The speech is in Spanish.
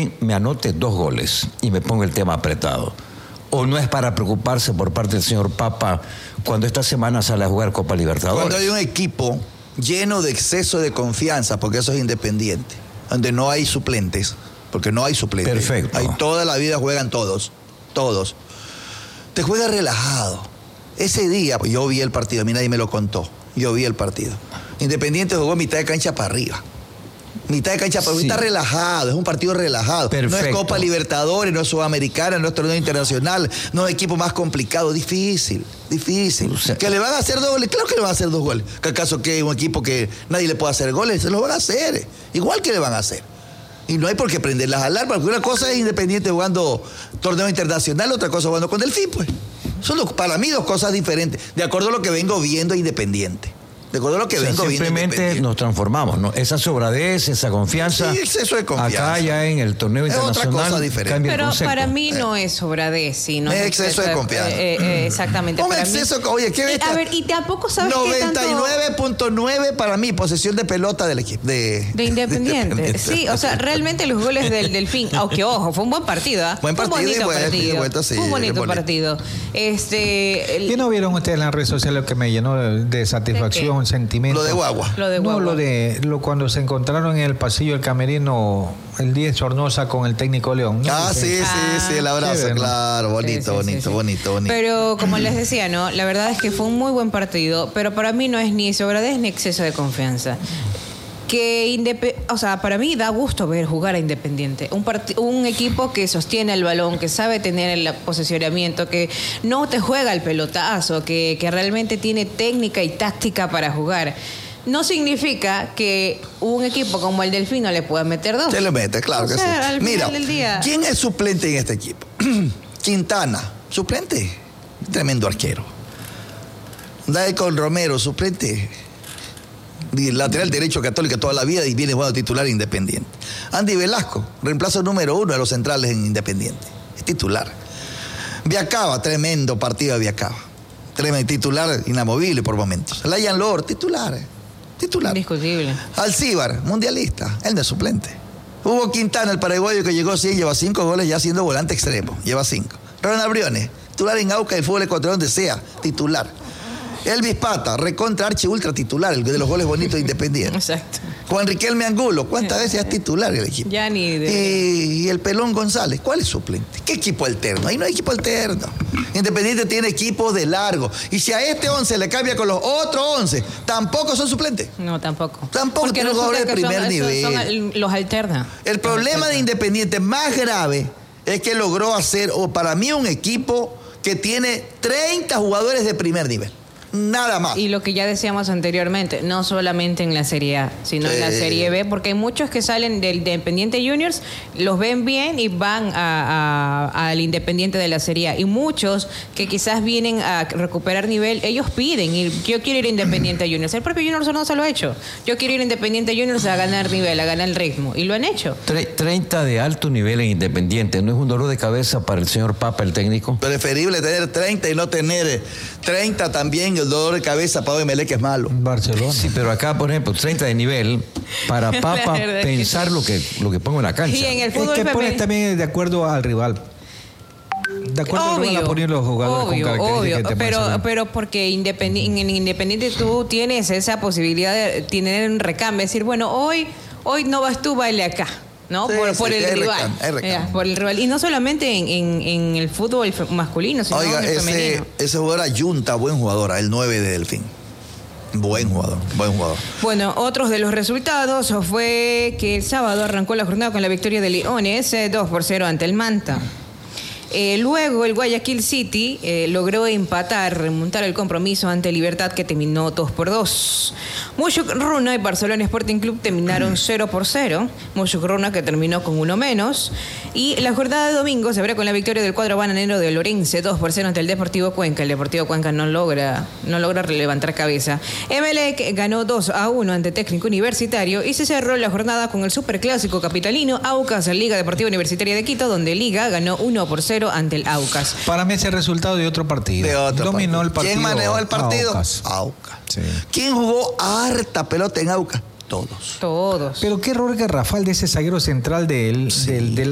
Delfín me anote 2 goles y me ponga el tema apretado. ¿O no es para preocuparse por parte del señor Papa cuando esta semana sale a jugar Copa Libertadores? Cuando hay un equipo lleno de exceso de confianza, porque eso es Independiente, donde no hay suplentes, porque no hay suplentes. Perfecto. Ahí toda la vida juegan todos. Te juegas relajado. Ese día, pues yo vi el partido, a mí nadie me lo contó. Yo vi el partido. Independiente jugó mitad de cancha para arriba. Mitad de cancha para arriba. Está relajado, es un partido relajado. Perfecto. No es Copa Libertadores, no es Sudamericana, no es torneo internacional, no es equipo más complicado. Difícil. O sea, ¿Que le van a hacer 2 goles? Claro que le van a hacer 2 goles. ¿Que acaso que es un equipo que nadie le puede hacer goles? Se los van a hacer. Igual que le van a hacer. Y no hay por qué prender las alarmas, porque una cosa es Independiente jugando torneo internacional, otra cosa jugando con Delfín, pues. Son para mí 2 cosas diferentes, de acuerdo a lo que vengo viendo Independiente. De acuerdo a lo que vengo viendo. Simplemente nos transformamos, ¿no? Esa sobradez, esa confianza. Sí, exceso de confianza. Acá ya en el torneo internacional. Es otra cosa diferente. Cambia el Pero concepto. para mí no es sobradez, sino es exceso de confianza. Exactamente. Un para exceso, mí, oye, ¿qué ves? a ver, y tampoco sabes qué tanto 99.9 para mí, posesión de pelota del equipo. De Independiente. Sí, o sea, realmente los goles del Delfín, aunque ojo, fue un buen partido, ¿eh? Buen partido, un bonito y partido. vuelta, sí, un bonito bonito. partido. ¿Qué no vieron ustedes en las redes sociales lo que me llenó de satisfacción, sentimiento? Lo de Guagua. Lo de Guagua. Cuando se encontraron en el pasillo del camerino el 10 Sornosa con el técnico León, ¿no? Sí, el abrazo, chévere, ¿no? claro, bonito. Pero como les decía, ¿no? La verdad es que fue un muy buen partido, pero para mí no es ni sobradez ni exceso de confianza. O sea, para mí da gusto ver jugar a Independiente. Un equipo que sostiene el balón, que sabe tener el posesionamiento, que no te juega el pelotazo, que realmente tiene técnica y táctica para jugar. No significa que un equipo como el Delfín no le pueda meter 2. Se le mete, claro que sí. Al Mira, final del día. ¿quién es suplente en este equipo? Quintana, suplente. Tremendo arquero. Daicon Romero, suplente. Lateral derecho Católica toda la vida y viene jugando titular Independiente. Andy Velasco, reemplazo número 1 de los centrales en Independiente. Es titular. Viacaba, tremendo partido de Viacaba. Tremendo, titular inamovible por momentos. Layan Lord, titular. Indiscutible. Alcíbar, mundialista, él no es suplente. Hugo Quintana, el paraguayo que llegó 100, lleva 5 goles ya siendo volante extremo, lleva 5. Ronald Briones, titular en Aucas y fútbol ecuatoriano donde sea, titular. Elvis Pata, recontra archi ultra titular, el de los goles bonitos de Independiente. Exacto. Juan Riquelme Angulo, ¿cuántas veces es titular el equipo? Ya ni de... Y el Pelón González, ¿cuál es suplente? ¿Qué equipo alterno? Ahí no hay equipo alterno. Independiente tiene equipos de largo. Y si a este 11 le cambia con los otros 11, tampoco son suplentes. No, tampoco. Tampoco porque tiene jugadores de primer nivel. Los alterna. El problema de Independiente más grave es que logró hacer, o para mí, un equipo que tiene 30 jugadores de primer nivel. Nada más. Y lo que ya decíamos anteriormente, no solamente en la Serie A, sino en la Serie B, porque hay muchos que salen del Independiente Juniors, los ven bien y van al Independiente de la Serie A. Y muchos que quizás vienen a recuperar nivel, ellos piden, y yo quiero ir a Independiente Juniors. El propio Juniors no se lo ha hecho. Yo quiero ir a Independiente Juniors a ganar nivel, a ganar el ritmo. Y lo han hecho. 30 de alto nivel en Independiente. ¿No es un dolor de cabeza para el señor Papa, el técnico? Preferible tener 30 y no tener 30 también. El dolor de cabeza para Emelec es malo. Barcelona. Sí, pero acá, por ejemplo, 30 de nivel, para Papa pensar lo que pongo en la cancha. Y en el Es fútbol que pones también de acuerdo al rival. De acuerdo al rival a poner los jugadores con características. Pero porque en Independiente tú tienes esa posibilidad de tener un recambio, decir, bueno, hoy no vas tú, baile acá. ¿No? Sí, por el rival. Por el rival. Y no solamente en el fútbol masculino, sino en el femenino. Ese jugador Ayunta, buen jugador, el 9 de Delfín. Buen jugador. Bueno, otros de los resultados fue que el sábado arrancó la jornada con la victoria de Leones 2-0 ante el Manta. Luego el Guayaquil City logró remontar el compromiso ante Libertad, que terminó 2-2. Mushuk Runa y Barcelona Sporting Club terminaron 0-0. Mushuk Runa, que terminó con 1 menos. Y la jornada de domingo se abrió con la victoria del cuadro bananero de Lorense 2-0 ante el Deportivo Cuenca. El Deportivo Cuenca no logra levantar cabeza. Emelec ganó 2-1 ante Técnico Universitario y se cerró la jornada con el superclásico capitalino Aucas Liga Deportiva Universitaria de Quito, donde Liga ganó 1-0 ante el Aucas. Para mí ese resultado de otro partido. Dominó el partido. ¿Quién manejó el partido? Aucas. Sí. ¿Quién jugó harta pelota en Aucas? Todos. Pero qué error garrafal de ese zaguero central del